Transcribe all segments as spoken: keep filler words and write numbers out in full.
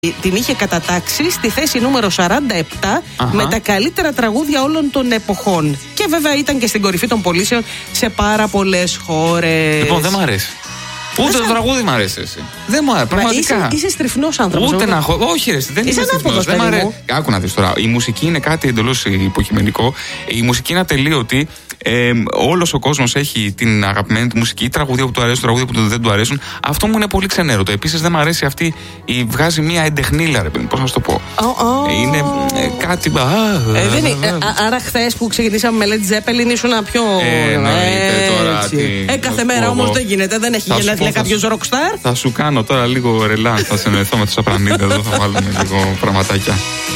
την είχε κατατάξει στη θέση νούμερο σαράντα επτά Αχα. με τα καλύτερα τραγούδια όλων των εποχών. Και βέβαια ήταν και στην κορυφή των πωλήσεων σε πάρα πολλές χώρες. Λοιπόν, δεν μ' αρέσει. Ούτε το τραγούδι μ' αρέσει εσύ. Δεν μου αρέσει, πραγματικά. Είσαι, είσαι στριφνός άνθρωπος. Ούτε να έχω. Όχι, ρε, δεν είσαι στριφνός. Δεν μ' αρέσει. Άκου να δεις τώρα. Η μουσική είναι κάτι εντελώς υποκειμενικό. Η μουσική είναι ατελείωτη. Ε, όλος ο κόσμος έχει την αγαπημένη του μουσική, τραγουδία που του αρέσουν, τραγουδία που δεν του αρέσουν. Αυτό μου είναι πολύ ξενέρωτο. Επίσης δεν μου αρέσει αυτή η βγάζει μια εντεχνίλα, ρε παιδί, πώς να σου το πω. Oh, oh. Είναι ε, κάτι. Ε, δεν είναι, ε, άρα χθες που ξεκινήσαμε με Led Zeppelin ήσουν πιο. Ε, εννοείται τώρα. Τι, ε, κάθε μέρα όμως δεν γίνεται, δεν έχει γενέθλια κάποιος rockstar. Θα σου κάνω τώρα λίγο ρελάν, θα συνεννοηθώ με τους Σαπρανίδες εδώ, θα βάλουμε λίγο πραγματάκια.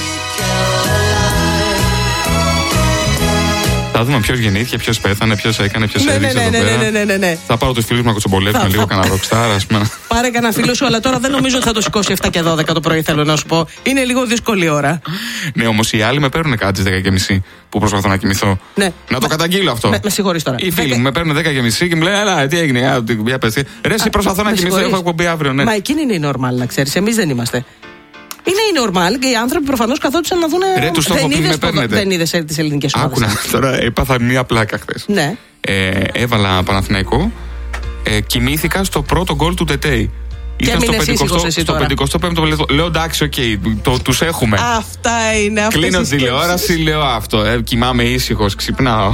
Θα δούμε ποιος γεννήθηκε, ποιος πέθανε, ποιος έκανε, ποιος έδειξε εδώ πέρα. Ναι, ναι, ναι, ναι. Θα πάρω τους φίλους μου να κοτσομπολεύουμε λίγο, κανένα rockstar, ας πούμε. Πάρε κανένα φίλο σου, αλλά τώρα δεν νομίζω ότι θα το σηκώσει επτά και δώδεκα το πρωί, θέλω να σου πω. Είναι λίγο δύσκολη ώρα. Ναι, όμως οι άλλοι με παίρνουν κάτι στις δέκα και μισή που προσπαθώ να κοιμηθώ. Ναι. Να το καταγγείλω αυτό. Με, με συγχωρείς τώρα. Οι φίλοι μου με παίρνουν δέκα και μισή και μου λένε, έλα, τι έγινε, για πες. Ρε, εσύ προσπαθώ να κοιμηθώ, έχω εκπομπή αύριο, ναι. Μα εκείνη είναι η normal, να ξέρεις, εμείς δεν είμαστε. Είναι η normal και οι άνθρωποι προφανώς καθόντουσαν να δουν. Ρε, τους το έχω πει, με παίρνετε. Δεν είδες τις ελληνικές ομάδες. Άκουνα, τώρα έπαθα μία πλάκα χθες. Ναι. Ε, έβαλα Παναθηναϊκό, ε, κοιμήθηκα στο πρώτο γκολ του Τετέι. Ήταν στο πενηκοστό πέμπτο λεπτό. Λέω εντάξει, οκ, okay, τους έχουμε. Αυτά είναι αυτές. Κλείνω τηλεόραση, λέω αυτό. Ε, κοιμάμαι ήσυχος, ξυπνάω.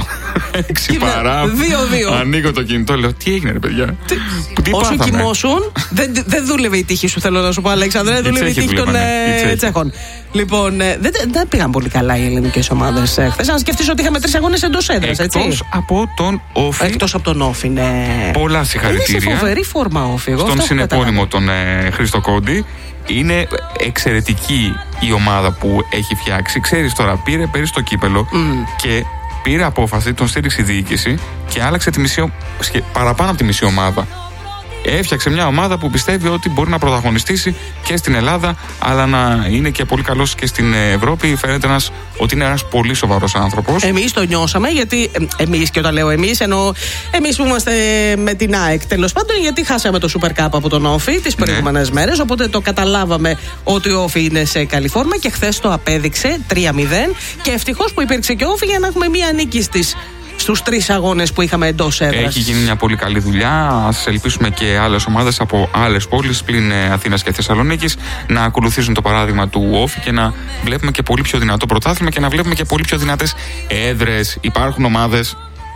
Ξυπαρά. Δύο-δύο. Ανοίγω το κινητό, λέω τι έγινε, ρε παιδιά. Τι, τι όσο κοιμώσουν, δεν, δεν δούλευε η τύχη σου, θέλω να σου πω, Αλέξανδρε. Δεν δούλευε η τύχη των ε, Τσέχων. Λοιπόν, ε, δεν, δεν πήγαν πολύ καλά οι ελληνικές ομάδες ε, χθες. Αν σκεφτείς ότι είχαμε τρεις αγώνες εντός έδρας, έτσι. Εκτός από τον Όφη. Εκτός από τον Όφη, ναι. Πολλά συγχαρητήρια. Είναι σε φοβερή φόρμα Όφη. Στον συνεπώνυμο τον ε, Χρήστο Κόντι. Είναι εξαιρετική η ομάδα που έχει φτιάξει. Ξέρεις τώρα, πήρε πέρυσι το κύπελο mm. και πήρε απόφαση, τον στήριξε η διοίκηση και άλλαξε τη μισή, παραπάνω από τη μισή ομάδα. Έφτιαξε μια ομάδα που πιστεύει ότι μπορεί να πρωταγωνιστήσει και στην Ελλάδα, αλλά να είναι και πολύ καλός και στην Ευρώπη. Φαίνεται ένας, ότι είναι ένας πολύ σοβαρός άνθρωπος. Εμείς το νιώσαμε, γιατί. Εμείς, και όταν λέω εμείς, εννοώ εμείς που είμαστε με την ΑΕΚ, τέλος πάντων, γιατί χάσαμε το Super Cup από τον Όφη τις προηγούμενες ναι. μέρες. Οπότε το καταλάβαμε ότι ο Όφη είναι σε καλή φόρμα και χθες το απέδειξε τρία μηδέν. Και ευτυχώς που υπήρξε και ο Όφη για να έχουμε μία νίκη στις. Στους τρεις αγώνες που είχαμε εντός έδρας. Έχει γίνει μια πολύ καλή δουλειά. Ας ελπίσουμε και άλλες ομάδες από άλλες πόλεις πλην Αθήνας και Θεσσαλονίκης να ακολουθήσουν το παράδειγμα του Όφη και να βλέπουμε και πολύ πιο δυνατό πρωτάθλημα και να βλέπουμε και πολύ πιο δυνατές έδρες. Υπάρχουν ομάδες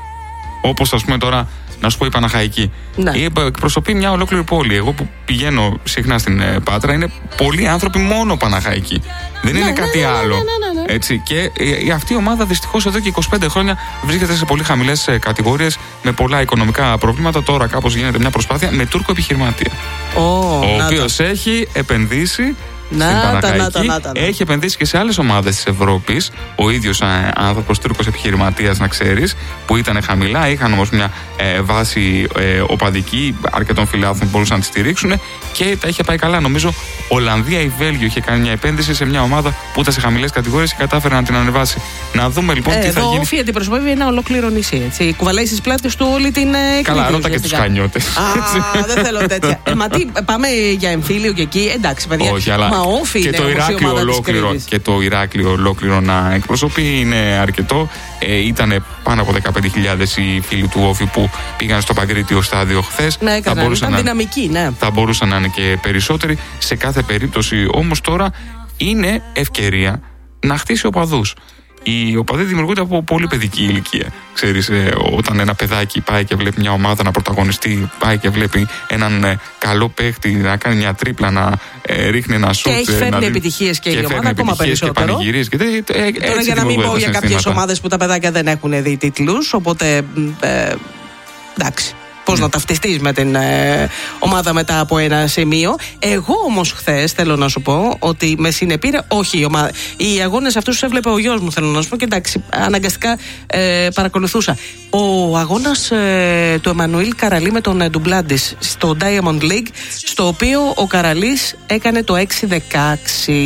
όπως, ας πούμε, τώρα να σου πω η Παναχαϊκή. Ναι. Εκπροσωπεί μια ολόκληρη πόλη. Εγώ που πηγαίνω συχνά στην ε, Πάτρα, είναι πολλοί άνθρωποι μόνο Παναχαϊκή. Δεν ναι, είναι ναι, κάτι ναι, άλλο. Ναι, ναι, ναι, ναι. Έτσι. Και ε, αυτή η ομάδα δυστυχώς εδώ και είκοσι πέντε χρόνια βρίσκεται σε πολύ χαμηλές ε, κατηγορίες με πολλά οικονομικά προβλήματα. Τώρα κάπως γίνεται μια προσπάθεια με Τούρκο επιχειρηματία. Oh, ο οποίος έχει επενδύσει. Να, στην Παναχαϊκή, τα, να, τα, να, έχει επενδύσει και σε άλλες ομάδες της Ευρώπης. Ο ίδιος ε, άνθρωπος Τούρκος επιχειρηματίας, να ξέρεις, που ήταν χαμηλά, είχαν όμως μια ε, βάση ε, οπαδική, αρκετών φιλάθλων που μπορούσαν να τη στηρίξουν και τα είχε πάει καλά. Νομίζω Ολλανδία ή Βέλγιο είχε κάνει μια επένδυση σε μια ομάδα που ήταν σε χαμηλές κατηγορίες και κατάφερε να την ανεβάσει. Να δούμε λοιπόν ε, τι θα γίνει. Εδώ Όφη αντιπροσωπεύει ένα ολόκληρο νησί. Έτσι. Κουβαλάει στις πλάτες του όλη την ε, καλά, ρώτα και τους Χανιώτες. Α, δεν θέλω τέτοια. ε, μα τι, πάμε για εμφύλιο και εκεί. Εντάξει, παιδιά. Όχι, αλλά και, το Ηράκλειο ολόκληρο, και το Ηράκλειο ολόκληρο να εκπροσωπεί είναι αρκετό. Ε, ήταν πάνω από δεκαπέντε χιλιάδες οι φίλοι του Όφη που πήγαν στο Παγκρίτιο στάδιο χθες. Ναι, θα μπορούσαν να, δυναμική, ναι. Θα μπορούσαν να είναι και περισσότεροι. Σε κάθε περίπτωση όμως τώρα είναι ευκαιρία να χτίσει οπαδούς. Οι οπαδοί δημιουργούνται από πολύ παιδική ηλικία. Ξέρεις, ε, όταν ένα παιδάκι πάει και βλέπει μια ομάδα να πρωταγωνιστεί, πάει και βλέπει έναν ε, καλό παίχτη να κάνει μια τρίπλα, να ε, ρίχνει ένα σούτ. Και έχει φέρνει επιτυχίες και, και η ομάδα ακόμα περισσότερο. Και πανηγυρίζει. Και, ε, ε, Τώρα για να μην πω για κάποιες ομάδες που τα παιδάκια δεν έχουν δει τίτλους, οπότε ε, εντάξει. Πώς mm. να ταυτιστείς με την ε, ομάδα μετά από ένα σημείο. Εγώ όμως χθες θέλω να σου πω ότι με συνεπήρε, όχι η ομάδα. Οι αγώνες αυτούς τους έβλεπε ο γιος μου, θέλω να σου πω, και εντάξει, αναγκαστικά ε, παρακολουθούσα. Ο αγώνας ε, του Εμμανουήλ Καραλή με τον ε, Ντουμπλάντης στο Diamond League, στο οποίο ο Καραλής έκανε το έξι δεκαέξι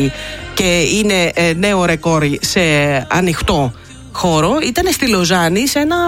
και είναι ε, νέο ρεκόρ σε ανοιχτό χώρο. Ήταν στη Λοζάνη σε ένα.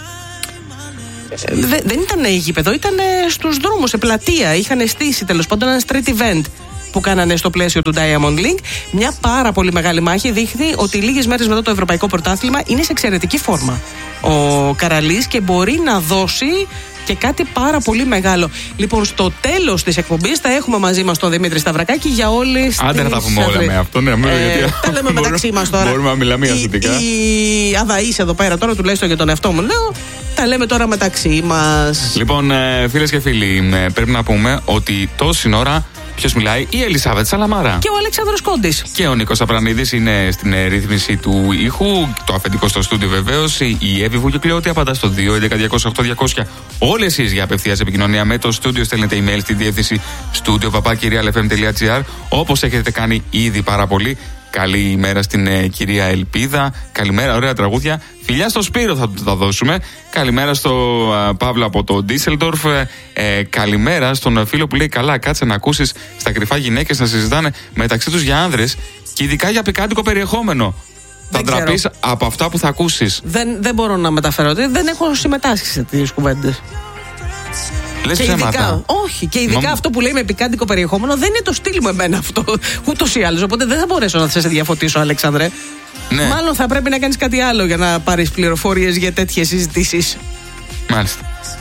Δε, δεν ήταν γήπεδο, ήταν στους δρόμους, σε πλατεία. Είχαν στήσει τέλος πάντων ένα street event που κάνανε στο πλαίσιο του Diamond League. Μια πάρα πολύ μεγάλη μάχη. Δείχνει ότι λίγες μέρες μετά το Ευρωπαϊκό Πρωτάθλημα είναι σε εξαιρετική φόρμα ο Καραλής και μπορεί να δώσει και κάτι πάρα πολύ μεγάλο. Λοιπόν, στο τέλος της εκπομπής θα έχουμε μαζί μας τον Δημήτρη Σταυρακάκη για όλες τις. Άντε να τα πούμε όλα με αυτό, ναι, ε, γιατί. Τα λέμε μεταξύ μας τώρα. Μπορούμε να μιλάμε αθλητικά. Η αδαής εδώ πέρα τώρα, τουλάχιστον για τον εαυτό μου λέω, τα λέμε τώρα μεταξύ μας. Λοιπόν, φίλες και φίλοι, πρέπει να πούμε ότι τόση ώρα. Ποιος μιλάει? Η Ελισάβετ Σαλαμάρα. Και ο Αλέξανδρος Κόντης. Και ο Νίκος Απρανίδης είναι στην ρύθμιση του ήχου. Το αφεντικό στο στούντιο βεβαίως. Η Εύη Βουγιουκλιώτη απαντά στο δύο έντεκα διακόσια οκτώ διακόσια. Όλες εσείς για απευθείας επικοινωνία με το στούντιο στέλνετε email στη διεύθυνση studio παπάκι real f m dot g r. Όπως έχετε κάνει ήδη πάρα πολύ. Καλημέρα στην ε, κυρία Ελπίδα. Καλημέρα, ωραία τραγούδια. Φιλιά στο Σπύρο θα του τα δώσουμε. Καλημέρα στο ε, Παύλο από το Ντίσελντορφ. Ε, ε, καλημέρα στον φίλο που λέει: καλά, κάτσε να ακούσεις στα κρυφά γυναίκες να συζητάνε μεταξύ τους για άνδρες και ειδικά για πικάντικο περιεχόμενο. Θα ντραπείς από αυτά που θα ακούσεις. Δεν, δεν μπορώ να μεταφέρω. Δεν έχω συμμετάσχει σε τέτοιες κουβέντες. Λες και ψέματα. ειδικά, όχι, και ειδικά Μα... αυτό που λέει με πικάντικο περιεχόμενο δεν είναι το στυλ μου εμένα αυτό. Ούτως ή άλλως. Οπότε δεν θα μπορέσω να σε διαφωτίσω, Αλέξανδρε. Ναι. Μάλλον θα πρέπει να κάνεις κάτι άλλο για να πάρεις πληροφορίες για τέτοιες συζητήσεις. Μάλιστα.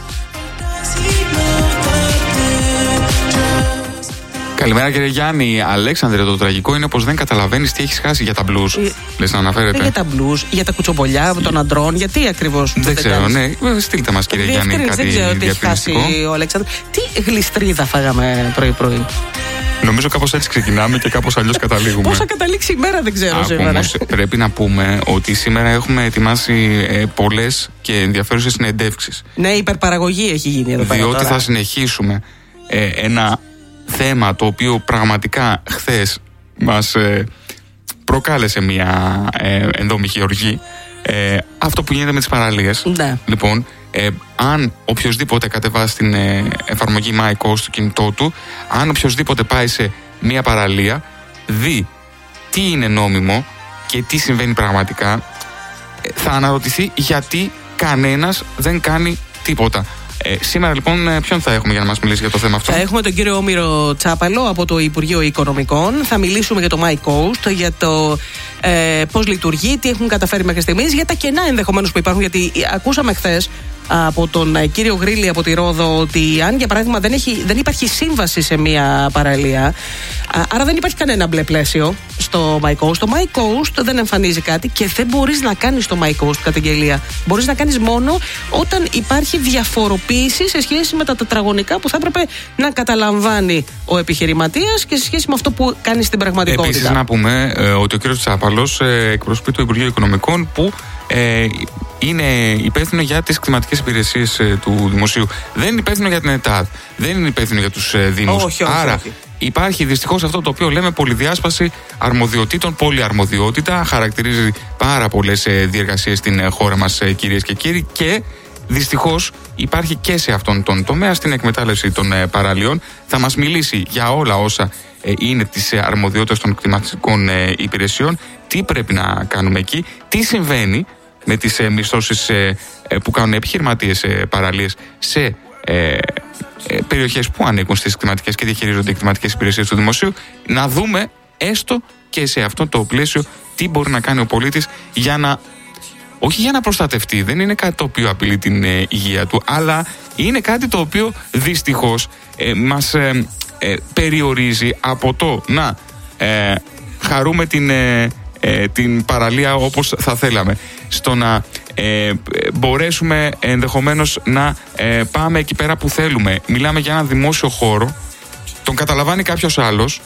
Καλημέρα κύριε Γιάννη. Αλέξανδρε, το τραγικό είναι πως δεν καταλαβαίνεις τι έχεις χάσει για τα μπλουζ. Ε, Λες να αναφέρετε. Για τα μπλουζ, για τα κουτσομπολιά των αντρών, γιατί ακριβώς. Δεν, δεν ξέρω, ναι. Στείλτε μας κύριε Γιάννη κάτι δεν ξέρω τι έχει χάσει ο Αλέξανδρος. Τι γλιστρίδα φάγαμε πρωί-πρωί. Νομίζω κάπως έτσι ξεκινάμε και κάπως αλλιώς καταλήγουμε. Πώς θα καταλήξει η μέρα δεν ξέρω Α, σήμερα. Όμως πρέπει να πούμε ότι σήμερα έχουμε ετοιμάσει ε, πολλές και ενδιαφέρουσες συνεντεύξεις. Ναι, η υπερπαραγωγή έχει γίνει εδώ πέρα. Διότι τώρα. θα συνεχίσουμε ε, ένα θέμα το οποίο πραγματικά χθες μας ε, προκάλεσε μια ε, ενδόμηχη οργή. Ε, αυτό που γίνεται με τις παραλίες. Ναι. Λοιπόν, ε, αν οποιοσδήποτε κατεβάσει την ε, εφαρμογή MyCoast στο κινητό του, αν οποιοσδήποτε πάει σε μια παραλία, δει τι είναι νόμιμο και τι συμβαίνει πραγματικά, ε, θα αναρωτηθεί γιατί κανένας δεν κάνει τίποτα. Ε, σήμερα λοιπόν ποιον θα έχουμε για να μας μιλήσει για το θέμα αυτό? Θα έχουμε τον κύριο Όμηρο Τσάπαλο από το Υπουργείο Οικονομικών. Θα μιλήσουμε για το MyCoast, για το ε, πώς λειτουργεί, τι έχουν καταφέρει μέχρι στιγμής, για τα κενά ενδεχομένως που υπάρχουν. Γιατί ακούσαμε χθες από τον ε, κύριο Γρίλη από τη Ρόδο ότι αν για παράδειγμα δεν, έχει, δεν υπάρχει σύμβαση σε μια παραλία, α, άρα δεν υπάρχει κανένα μπλε πλαίσιο στο MyCoast. Το MyCoast δεν εμφανίζει κάτι και δεν μπορείς να κάνεις το MyCoast καταγγελία. Μπορείς να κάνεις μόνο όταν υπάρχει διαφοροποίηση σε σχέση με τα τετραγωνικά που θα έπρεπε να καταλαμβάνει ο επιχειρηματίας και σε σχέση με αυτό που κάνει στην πραγματικότητα. Επίσης να πούμε ε, ότι ο κύριος Τσάπαλος ε, εκπροσωπεί το Υπουργείο Οικονομικών που ε, είναι υπεύθυνο για τις κτηματικές υπηρεσίες ε, του Δημοσίου. Δεν είναι υπεύθυνο για την ΕΤΑΔ, δεν είναι υπεύθυνο για τους ε, Δήμους. Όχι, όχι, Άρα όχι. Υπάρχει δυστυχώς αυτό το οποίο λέμε πολυδιάσπαση αρμοδιοτήτων, πολυαρμοδιότητα. Χαρακτηρίζει πάρα πολλές ε, διεργασίες στην ε, χώρα μας, ε, κυρίες και κύριοι, και δυστυχώς υπάρχει και σε αυτόν τον τομέα, στην εκμετάλλευση των ε, παραλίων. Θα μας μιλήσει για όλα όσα ε, είναι τις ε, αρμοδιότητες των κτηματικών ε, υπηρεσιών, τι πρέπει να κάνουμε εκεί, τι συμβαίνει με τις ε, μισθώσεις ε, ε, που κάνουν επιχειρηματίες ε, παραλίες σε ε, ε, περιοχές που ανήκουν στις κτηματικές και διαχειρίζονται οι κτηματικές υπηρεσίες του Δημοσίου. Να δούμε έστω και σε αυτό το πλαίσιο τι μπορεί να κάνει ο πολίτης για να, όχι για να προστατευτεί, δεν είναι κάτι το οποίο απειλεί την ε, υγεία του, αλλά είναι κάτι το οποίο δυστυχώς ε, μας ε, ε, περιορίζει από το να ε, χαρούμε την, ε, ε, την παραλία όπως θα θέλαμε, στο να ε, μπορέσουμε ενδεχομένως να ε, πάμε εκεί πέρα που θέλουμε. Μιλάμε για ένα δημόσιο χώρο, τον καταλαμβάνει κάποιος άλλος,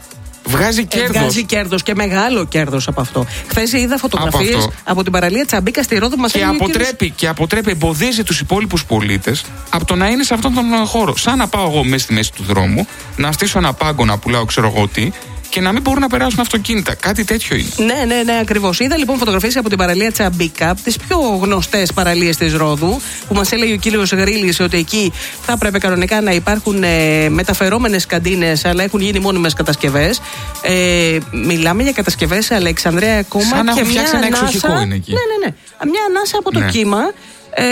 βγάζει κέρδος. Ε, βγάζει κέρδος και μεγάλο κέρδος από αυτό. Χθες είδα φωτογραφίες από, από την παραλία Τσαμπίκα στη Ρόδο μας. Και αποτρέπει, κύριος... και αποτρέπει, εμποδίζει τους υπόλοιπους πολίτες από το να είναι σε αυτόν τον χώρο. Σαν να πάω εγώ μέσα στη μέση του δρόμου, να στήσω ένα πάγκο να πουλάω ξέρω εγώ τι, και να μην μπορούν να περάσουν αυτοκίνητα. Κάτι τέτοιο είναι. Ναι, ναι, ναι, ακριβώς. Είδα λοιπόν φωτογραφίες από την παραλία Τσαμπίκα, τις πιο γνωστές παραλίες της Ρόδου, που μας έλεγε ο κύριος Γρίλης ότι εκεί θα έπρεπε κανονικά να υπάρχουν ε, μεταφερόμενες καντίνες, αλλά έχουν γίνει μόνιμες κατασκευές. Ε, μιλάμε για κατασκευές, Αλεξανδρέα, ακόμα σαν να και μια μια ένα ανάσα. εξοχικό είναι εκεί. Ναι, ναι, ναι. Μια ανάσα από το ναι. κύμα. Ε,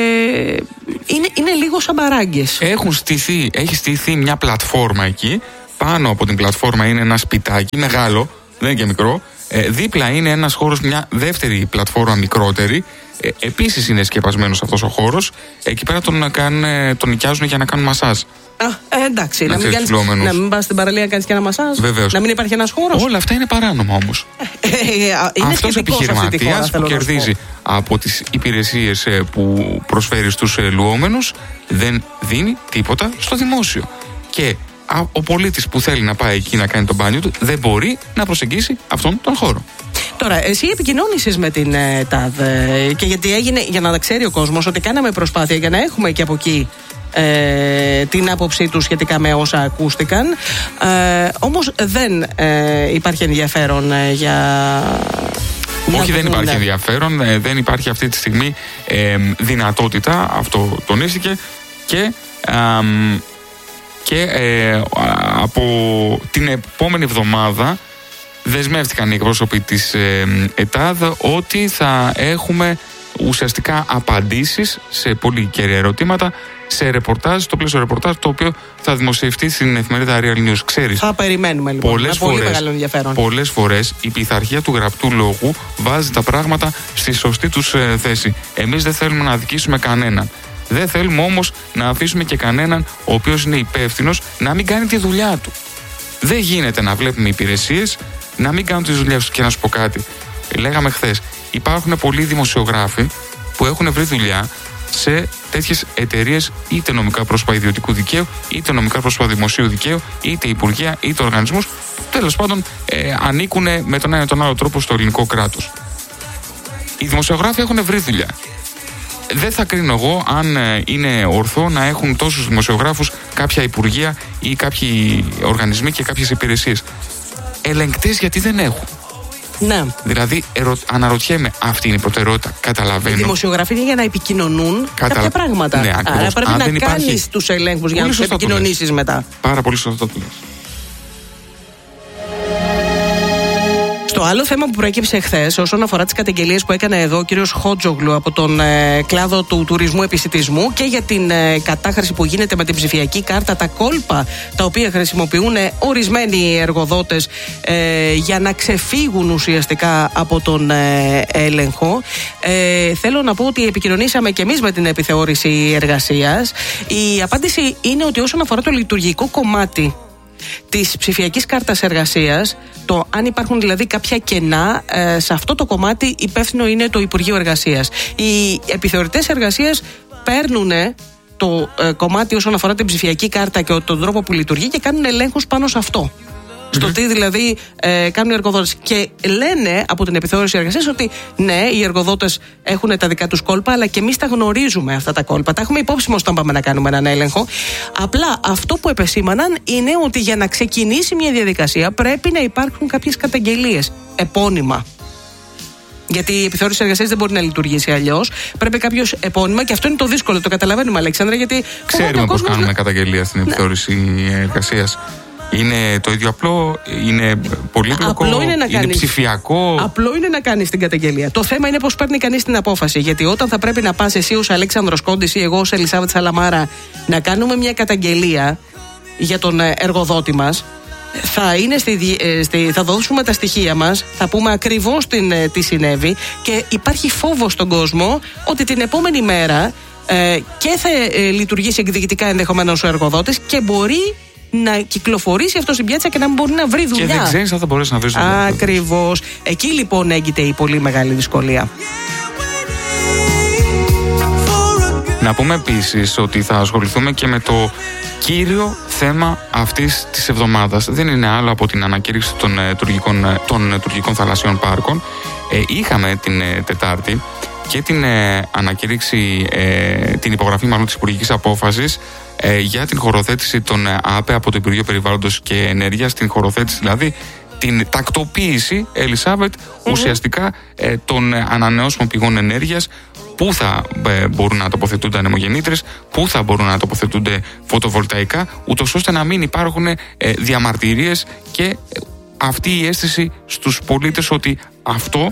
είναι, είναι λίγο σαν μπαράγκες. Έχουν στηθεί, έχει στηθεί μια πλατφόρμα εκεί, πάνω από την πλατφόρμα είναι ένα σπιτάκι μεγάλο, δεν είναι και μικρό. Ε, δίπλα είναι ένας χώρος, μια δεύτερη πλατφόρμα μικρότερη. Ε, επίσης είναι σκεπασμένος αυτός ο χώρος. Εκεί πέρα τον, κάνουν, τον νοικιάζουν για να κάνουν μασάζ. Α, ε, εντάξει, να, να μην, κάνεις, να μην πας στην παραλία να κάνεις και ένα μασάζ. Βεβαίως. Να μην υπάρχει ένας χώρος. Όλα αυτά είναι παράνομα όμως. Ε, ε, αυτός ο επιχειρηματίας που κερδίζει από τις υπηρεσίες που προσφέρει στους λουόμενους δεν δίνει τίποτα στο δημόσιο. Και ο πολίτης που θέλει να πάει εκεί να κάνει το μπάνιο του δεν μπορεί να προσεγγίσει αυτόν τον χώρο. Τώρα, εσύ επικοινώνησες με την ε, ΤΑΔ ε, και γιατί έγινε, για να ξέρει ο κόσμος ότι κάναμε προσπάθεια για να έχουμε και από εκεί ε, την άποψή του σχετικά με όσα ακούστηκαν. Ε, όμως δεν ε, υπάρχει ενδιαφέρον ε, για... Όχι, δεν υπάρχει ενδιαφέρον, ε, δεν υπάρχει αυτή τη στιγμή ε, δυνατότητα, αυτό τονίστηκε και... Ε, και ε, από την επόμενη εβδομάδα δεσμεύτηκαν οι εκπρόσωποι της ε, ΕΤΑΔ ότι θα έχουμε ουσιαστικά απαντήσεις σε πολύ κέρια ερωτήματα σε ρεπορτάζ, στο πλαίσιο ρεπορτάζ το οποίο θα δημοσιευτεί στην εφημερίδα Real News. Ξέρεις, θα περιμένουμε λοιπόν, πολλές πολύ φορές, μεγάλο ενδιαφέρον. Πολλές φορές η πειθαρχία του γραπτού λόγου βάζει τα πράγματα στη σωστή τους ε, θέση. Εμείς δεν θέλουμε να αδικήσουμε κανέναν. Δεν θέλουμε όμως να αφήσουμε και κανέναν ο οποίος είναι υπεύθυνος να μην κάνει τη δουλειά του. Δεν γίνεται να βλέπουμε υπηρεσίες να μην κάνουν τις δουλειές τους. Και να σου πω κάτι. Λέγαμε χθες, υπάρχουν πολλοί δημοσιογράφοι που έχουν βρει δουλειά σε τέτοιες εταιρείες, είτε νομικά πρόσωπα ιδιωτικού δικαίου, είτε νομικά πρόσωπα δημοσίου δικαίου, είτε υπουργεία, είτε οργανισμούς. Τέλος πάντων, ε, ανήκουν με τον ένα ή τον άλλο τρόπο στο ελληνικό κράτος. Οι δημοσιογράφοι έχουν βρει δουλειά. Δεν θα κρίνω εγώ αν είναι ορθό να έχουν τόσους δημοσιογράφους κάποια υπουργεία ή κάποιοι οργανισμοί και κάποιες υπηρεσίες. Ελεγκτές γιατί δεν έχουν. Ναι. Δηλαδή, ερω... αναρωτιέμαι, αυτή είναι η προτεραιότητα. Καταλαβαίνω. Οι δημοσιογράφοι είναι για να επικοινωνούν Καταλα... κάποια πράγματα. Ναι, άρα πρέπει αν να υπάρχει... κάνεις τους ελέγχους για να τους επικοινωνήσεις μετά. Πάρα πολύ σωστά το λες. Το άλλο θέμα που προέκυψε χθες όσον αφορά τις καταγγελίες που έκανε εδώ ο κύριος Χότζογλου από τον ε, κλάδο του τουρισμού επισιτισμού και για την ε, κατάχρηση που γίνεται με την ψηφιακή κάρτα, τα κόλπα τα οποία χρησιμοποιούν ε, ορισμένοι εργοδότες ε, για να ξεφύγουν ουσιαστικά από τον ε, έλεγχο. Ε, θέλω να πω ότι επικοινωνήσαμε και εμείς με την επιθεώρηση εργασίας. Η απάντηση είναι ότι όσον αφορά το λειτουργικό κομμάτι της ψηφιακής κάρτας εργασίας, το αν υπάρχουν δηλαδή κάποια κενά, ε, σε αυτό το κομμάτι υπεύθυνο είναι το Υπουργείο Εργασίας. Οι επιθεωρητές εργασίας παίρνουν το ε, κομμάτι όσον αφορά την ψηφιακή κάρτα και τον τρόπο που λειτουργεί και κάνουν ελέγχους πάνω σε αυτό. Mm-hmm. Στο τι δηλαδή ε, κάνουν οι εργοδότες. Και λένε από την επιθεώρηση εργασίας ότι ναι, οι εργοδότες έχουν τα δικά τους κόλπα, αλλά και εμείς τα γνωρίζουμε αυτά τα κόλπα. Τα έχουμε υπόψη μας όταν πάμε να κάνουμε έναν έλεγχο. Απλά αυτό που επεσήμαναν είναι ότι για να ξεκινήσει μια διαδικασία πρέπει να υπάρχουν κάποιες καταγγελίες, επώνυμα. Γιατί η επιθεώρηση εργασίας δεν μπορεί να λειτουργήσει αλλιώς. Πρέπει κάποιος επώνυμα, και αυτό είναι το δύσκολο, το καταλαβαίνουμε, Αλέξανδρα. Γιατί ξέρουμε πώς κάνουμε να... καταγγελία στην επιθεώρηση ναι. εργασίας. Είναι το ίδιο απλό, είναι πολύπλοκο, απλό είναι, να είναι κάνεις, ψηφιακό. Απλό είναι να κάνεις την καταγγελία. Το θέμα είναι πώς παίρνει κανείς την απόφαση. Γιατί όταν θα πρέπει να πας εσύ ως Αλέξανδρος Κόντης ή εγώ ως Ελισάβετ Σαλαμάρα να κάνουμε μια καταγγελία για τον εργοδότη μας, θα, είναι στη, στη, θα δώσουμε τα στοιχεία μας, θα πούμε ακριβώς την, τι συνέβη και υπάρχει φόβος στον κόσμο ότι την επόμενη μέρα ε, και θα ε, λειτουργήσει εκδικητικά ενδεχομένως ο εργοδότης και μπορεί να κυκλοφορήσει αυτό στην πιάτσα και να μην μπορεί να βρει δουλειά. Και δεν ξέρεις αν θα μπορέσει να βρει δουλειά. Ακριβώς. Εκεί λοιπόν έγκυται η πολύ μεγάλη δυσκολία. Να πούμε επίσης ότι θα ασχοληθούμε και με το κύριο θέμα αυτής της εβδομάδας. Δεν είναι άλλο από την ανακήρυξη των ε, τουρκικών, των, ε, τουρκικών θαλασσιών πάρκων. Ε, είχαμε την ε, Τετάρτη και την ε, ανακήρυξη, ε, την υπογραφή μάλλον της υπουργικής απόφασης ε, για την χωροθέτηση των ε, ΑΠΕ από το Υπουργείο Περιβάλλοντος και Ενέργειας, την χωροθέτηση δηλαδή, την τακτοποίηση, Ελισάβετ, mm-hmm. ουσιαστικά ε, των ε, ανανεώσιμων πηγών ενέργειας, πού θα ε, μπορούν να τοποθετούνται ανεμογεννήτρες, πού θα μπορούν να τοποθετούνται φωτοβολταϊκά, ούτως ώστε να μην υπάρχουν ε, διαμαρτυρίες και ε, αυτή η αίσθηση στους πολίτες ότι αυτό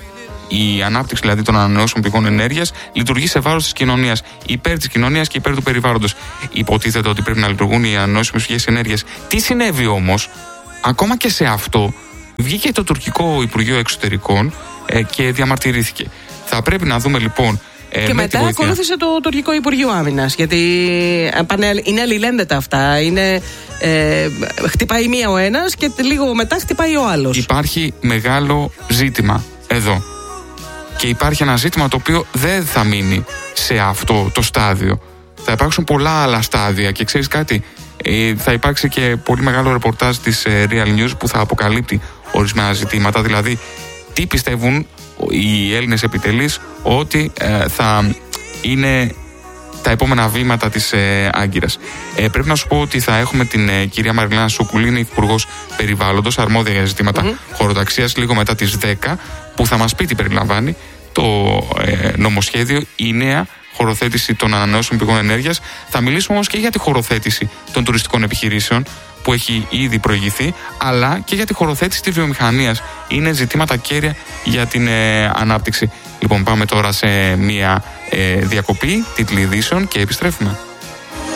η ανάπτυξη δηλαδή των ανανεώσιμων πηγών ενέργειας λειτουργεί σε βάρος της κοινωνίας, υπέρ της κοινωνίας και υπέρ του περιβάλλοντος. Υποτίθεται ότι πρέπει να λειτουργούν οι ανανεώσιμες πηγές ενέργειας. Τι συνέβη όμως, ακόμα και σε αυτό βγήκε το τουρκικό Υπουργείο Εξωτερικών ε, και διαμαρτυρήθηκε. Θα πρέπει να δούμε λοιπόν. Ε, και μετά ακολούθησε το τουρκικό Υπουργείο Άμυνας. Γιατί είναι αλληλένδετα αυτά. Είναι, ε, χτυπάει μία ο ένας και λίγο μετά χτυπάει ο άλλος. Υπάρχει μεγάλο ζήτημα εδώ. Και υπάρχει ένα ζήτημα το οποίο δεν θα μείνει σε αυτό το στάδιο. Θα υπάρξουν πολλά άλλα στάδια και ξέρεις κάτι, ε, θα υπάρξει και πολύ μεγάλο ρεπορτάζ της ε, Real News που θα αποκαλύπτει ορισμένα ζητήματα. Δηλαδή, τι πιστεύουν οι Έλληνες επιτελείς ότι ε, θα είναι τα επόμενα βήματα της ε, Άγκυρας. Ε, πρέπει να σου πω ότι θα έχουμε την ε, κυρία Μαριλένα Σουκουλίνη, υπουργός περιβάλλοντος, αρμόδια για ζητήματα mm-hmm. χωροταξίας, λίγο μετά τις δέκα, που θα μας πει τι περιλαμβάνει το ε, νομοσχέδιο, η νέα χωροθέτηση των ανανεώσιμων πηγών ενέργειας. Θα μιλήσουμε όμως και για τη χωροθέτηση των τουριστικών επιχειρήσεων που έχει ήδη προηγηθεί, αλλά και για τη χωροθέτηση της βιομηχανίας. Είναι ζητήματα κέρια για την ε, ανάπτυξη. Λοιπόν, πάμε τώρα σε μία ε, διακοπή, τίτλοι ειδήσεων και επιστρέφουμε.